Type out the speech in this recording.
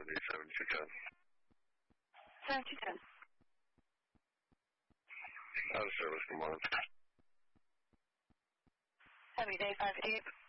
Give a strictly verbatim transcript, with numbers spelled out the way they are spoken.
seventy, seventy-two ten. seventy-two ten. Out of service, good morning. Heavy day, five eight.